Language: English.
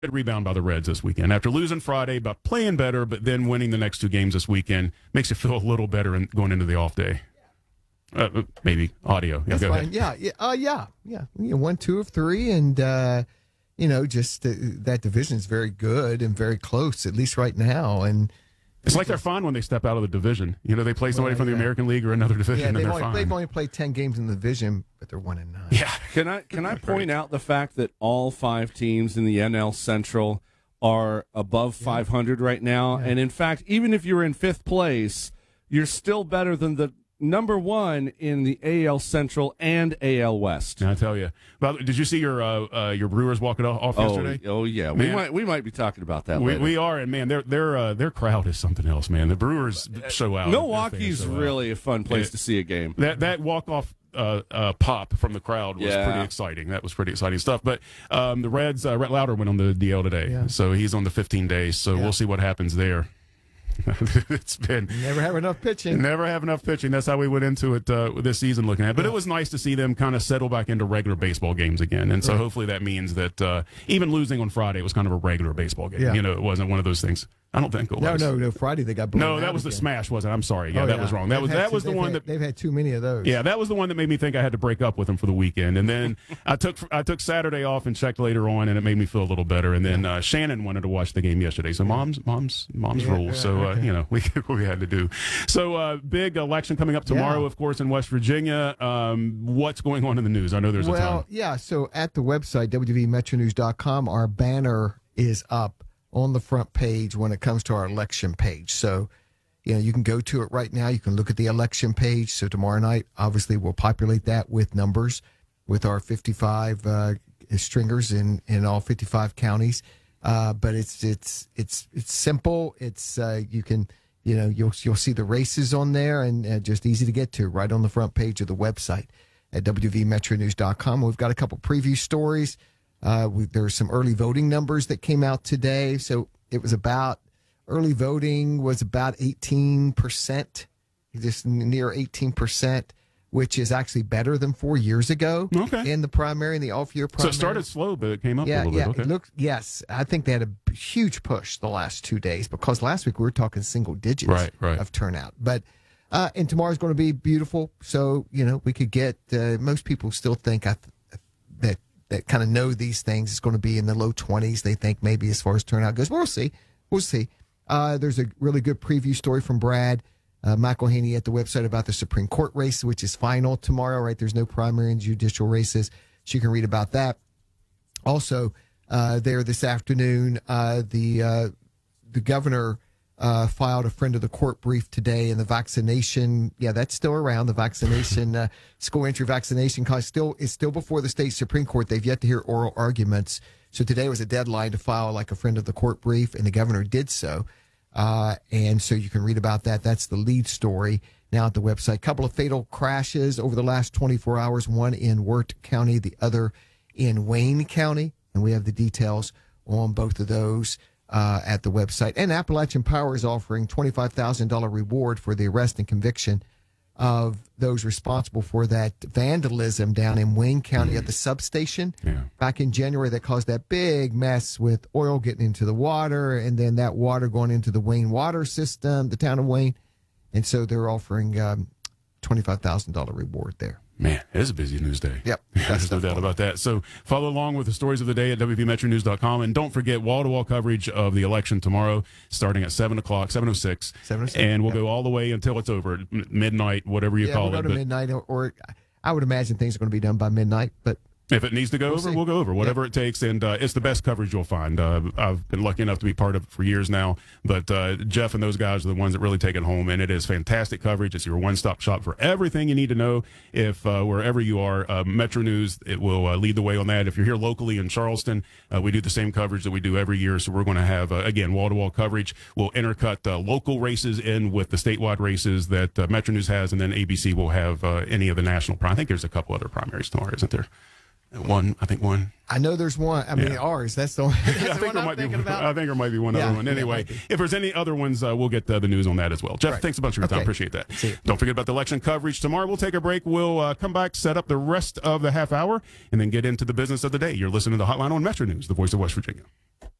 Good rebound by the Reds this weekend. After losing Friday, but playing better, but then winning the next two games this weekend makes you feel a little better going into the off day. Maybe audio. Yeah, that's fine. Yeah. You know, 1, 2 of 3, and just that division is very good and very close, at least right now. And it's like they're fine when they step out of the division. You know, they play somebody from the American League or another division, and they're fine. They've only played 10 games in the division, but they're 1-9. Yeah. Can I point out the fact that all 5 teams in the NL Central are above 500 right now? Yeah. And in fact, even if you're in 5th place, you're still better than the number 1 in the AL Central and AL West. I tell you. Did you see your Brewers walking off yesterday? Oh yeah, man, we might be talking about that later. We are, and man, their crowd is something else, man. The Brewers show out. Milwaukee's really a fun place to see a game. That walk off pop from the crowd was pretty exciting. That was pretty exciting stuff. But the Reds, Rhett Lauder went on the DL today, so he's on the 15 days. So we'll see what happens there. It's been never have enough pitching. That's how we went into it this season looking at it. But it was nice to see them kind of settle back into regular baseball games again. And so hopefully that means that even losing on Friday was kind of a regular baseball game. Yeah. You know, it wasn't one of those things. I don't think it was. No. Friday they got blown out. No, that was the smash, wasn't it? I'm sorry. Yeah, that was wrong. That was the one that they've had too many of those. Yeah, that was the one that made me think I had to break up with them for the weekend. And then I took Saturday off and checked later on, and it made me feel a little better. And then Shannon wanted to watch the game yesterday, so mom's rules. So we had to do. So big election coming up tomorrow, of course, in West Virginia. What's going on in the news? I know there's a ton. Yeah. So at the website wvmetronews.com, our banner is up on the front page when it comes to our election page. So, you can go to it right now. You can look at the election page. So tomorrow night, obviously, we'll populate that with numbers, with our 55 stringers in all 55 counties. But it's simple. It's you can you'll see the races on there, and just easy to get to right on the front page of the website at wvmetronews.com. We've got a couple preview stories. There's some early voting numbers that came out today. So it was early voting was about 18%, just near 18%, which is actually better than 4 years ago in the primary, in the off-year primary. So it started slow, but it came up a little bit. Okay. Yes, I think they had a huge push the last 2 days, because last week we were talking single digits of turnout. But and tomorrow's going to be beautiful. So, we could get, most people still think that kind of know these things, it's going to be in the low 20s. They think maybe as far as turnout goes. We'll see. There's a really good preview story from Brad McElhaney at the website about the Supreme Court race, which is final tomorrow, right? There's no primary and judicial races. So you can read about that. Also, there this afternoon, the governor filed a friend of the court brief today, and the vaccination, that's still around. The vaccination, school entry vaccination cost is still before the state Supreme Court. They've yet to hear oral arguments. So today was a deadline to file like a friend of the court brief, and the governor did so. And so you can read about that. That's the lead story now at the website. Couple of fatal crashes over the last 24 hours, one in Wirt County, the other in Wayne County. And we have the details on both of those at the website. And Appalachian Power is offering $25,000 reward for the arrest and conviction of those responsible for that vandalism down in Wayne County at the substation back in January that caused that big mess with oil getting into the water, and then that water going into the Wayne water system, the town of Wayne. And so they're offering $25,000 reward there. Man, it is a busy news day. Yep. There's no doubt about that. So follow along with the stories of the day at wvmetronews.com. And don't forget wall-to-wall coverage of the election tomorrow, starting at 7 o'clock, 7:06. 7:06. And we'll go all the way until it's over, midnight, whatever you call it. We'll go to midnight, or I would imagine things are going to be done by midnight, but if it needs to go over, we'll go over, whatever it takes. And it's the best coverage you'll find. I've been lucky enough to be part of it for years now. But Jeff and those guys are the ones that really take it home. And it is fantastic coverage. It's your one-stop shop for everything you need to know. If wherever you are, Metro News, it will lead the way on that. If you're here locally in Charleston, we do the same coverage that we do every year. So we're going to have, again, wall-to-wall coverage. We'll intercut local races in with the statewide races that Metro News has. And then ABC will have any of the national. I think there's a couple other primaries tomorrow, isn't there? I think one. I know there's one. I mean, ours. That's the only. I think there might be. I think there might be one other one. Anyway, if there's any other ones, we'll get the news on that as well. Jeff, thanks a bunch for your time. Appreciate that. Don't forget about the election coverage tomorrow. We'll take a break. We'll come back, set up the rest of the half hour, and then get into the business of the day. You're listening to the Hotline on Metro News, the voice of West Virginia.